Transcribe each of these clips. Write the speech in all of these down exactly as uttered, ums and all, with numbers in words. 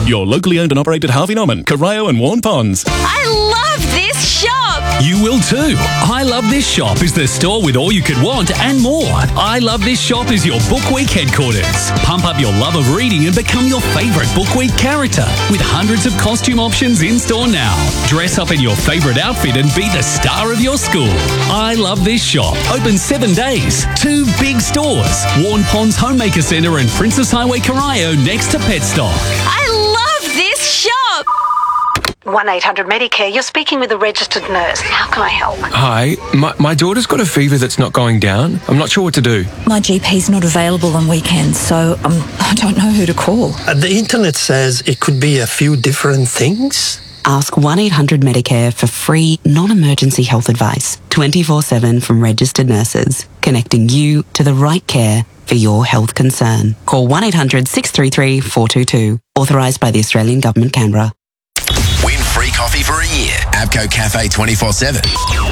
Your locally owned and operated Harvey Norman, Corio and Warren Ponds. I love this shop! You will too. I Love This Shop is the store with all you could want and more. I Love This Shop is your Book Week headquarters. Pump up your love of reading and become your favourite Book Week character with hundreds of costume options in store now. Dress up in your favourite outfit and be the star of your school. I Love This Shop. Open seven days. Two big stores. Warren Ponds Homemaker Centre and Princess Highway Corio next to Petstock. I love this shop! one eight hundred Medicare, you're speaking with a registered nurse. How can I help? Hi, my, my daughter's got a fever that's not going down. I'm not sure what to do. My G P's not available on weekends, so um, I don't know who to call. Uh, the internet says it could be a few different things. Ask one eight hundred Medicare for free, non-emergency health advice, twenty-four seven from registered nurses, connecting you to the right care for your health concern. Call one eight hundred six three three four two two. Authorised by the Australian Government, Canberra. Win free coffee for a year. Abco Cafe twenty-four seven.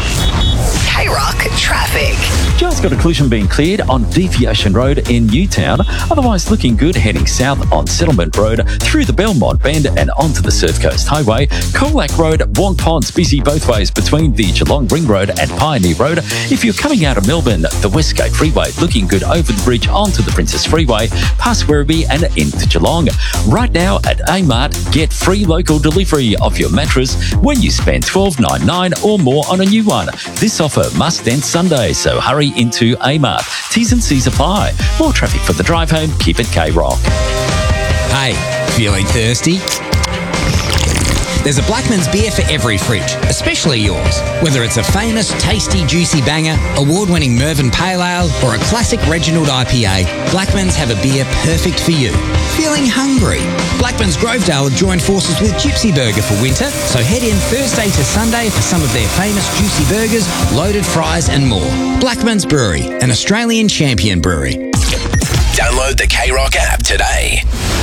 K-Rock traffic. Just got a collision being cleared on Deviation Road in Newtown. Otherwise looking good heading south on Settlement Road through the Belmont Bend and onto the Surf Coast Highway. Colac Road, Warren Ponds busy both ways between the Geelong Ring Road and Pioneer Road. If you're coming out of Melbourne, the Westgate Freeway looking good over the bridge onto the Princess Freeway, past Werribee and into Geelong. Right now at Amart, get free local delivery of your mattress when you spend twelve dollars ninety-nine or more on a new one. This offer must end Sunday, so hurry into Amart. T's and C's apply. More traffic for the drive home. Keep it K-Rock. Hey, feeling thirsty? There's a Blackman's beer for every fridge, especially yours. Whether it's a famous, tasty, juicy banger, award-winning Mervyn Pale Ale, or a classic Reginald I P A, Blackman's have a beer perfect for you. Feeling hungry? Blackman's Grovedale have joined forces with Gypsy Burger for winter, so head in Thursday to Sunday for some of their famous juicy burgers, loaded fries and more. Blackman's Brewery, an Australian champion brewery. Download the K-Rock app today.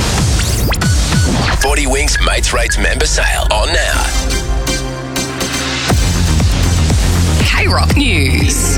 forty Winks Mates Rates member sale on now. K-Rock News.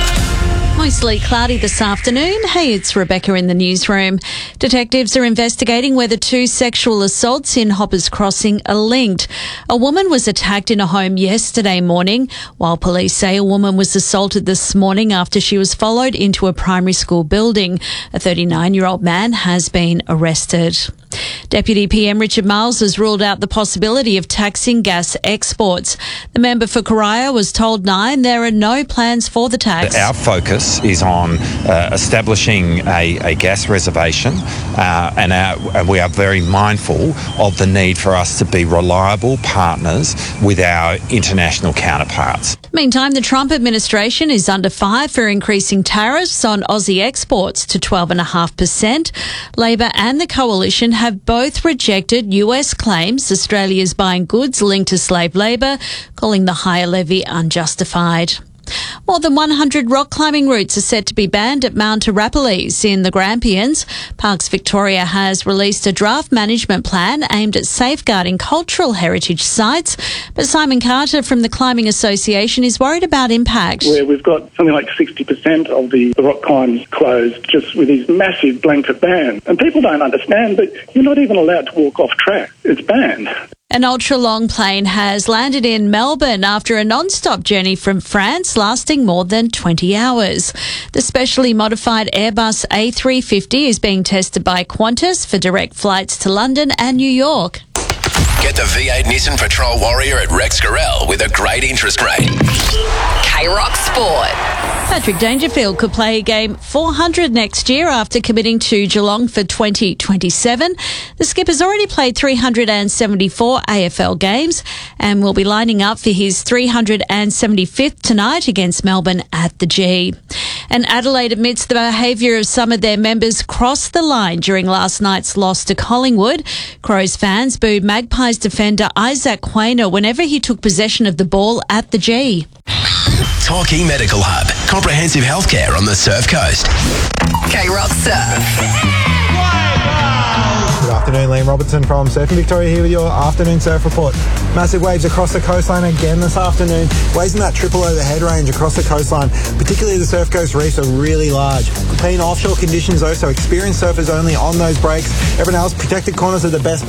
Mostly cloudy this afternoon. Hey, it's Rebecca in the newsroom. Detectives are investigating whether two sexual assaults in Hoppers Crossing are linked. A woman was attacked in a home yesterday morning, while police say a woman was assaulted this morning after she was followed into a primary school building. A thirty-nine-year-old man has been arrested. Deputy P M Richard Marles has ruled out the possibility of taxing gas exports. The member for Corio was told Nine there are no plans for the tax. Our focus is on uh, establishing a, a gas reservation uh, and, our, and we are very mindful of the need for us to be reliable partners with our international counterparts. Meantime, the Trump administration is under fire for increasing tariffs on Aussie exports to twelve point five percent. Labor and the coalition have both rejected U S claims Australia is buying goods linked to slave labour, calling the higher levy unjustified. More than one hundred rock climbing routes are set to be banned at Mount Arapiles in the Grampians. Parks Victoria has released a draft management plan aimed at safeguarding cultural heritage sites. But Simon Carter from the Climbing Association is worried about impact. Where we've got something like sixty percent of the rock climbs closed just with these massive blanket bans. And people don't understand that you're not even allowed to walk off track. It's banned. An ultra-long plane has landed in Melbourne after a non-stop journey from France lasting more than twenty hours. The specially modified Airbus A three fifty is being tested by Qantas for direct flights to London and New York. Get the V eight Nissan Patrol Warrior at Rex Gorell with a great interest rate. K-Rock Sport. Patrick Dangerfield could play a game four hundred next year after committing to Geelong for twenty twenty-seven. The skipper's already played three hundred seventy-four A F L games and will be lining up for his three hundred seventy-fifth tonight against Melbourne at the G. And Adelaide, amidst the behaviour of some of their members, crossed the line during last night's loss to Collingwood. Crows fans booed Magpies defender Isaac Quainer whenever he took possession of the ball at the G. Torquay Medical Hub. Comprehensive healthcare on the Surf Coast. K-Rock Surf. Good afternoon, Liam Robertson from Surfing Victoria here with your afternoon surf report. Massive waves across the coastline again this afternoon. Waves in that triple overhead range across the coastline, particularly the Surf Coast reefs, are really large. Clean offshore conditions though, so experienced surfers only on those breaks. Everyone else, protected corners are the best